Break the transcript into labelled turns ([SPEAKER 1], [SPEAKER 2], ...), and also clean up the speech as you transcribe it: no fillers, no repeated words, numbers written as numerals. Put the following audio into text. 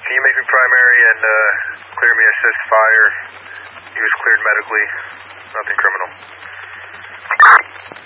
[SPEAKER 1] can you make me primary and clear me assist fire? He was cleared medically, nothing criminal.